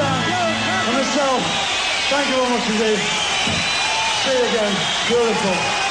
Sam, and myself. Thank you very much indeed. See you again. Beautiful.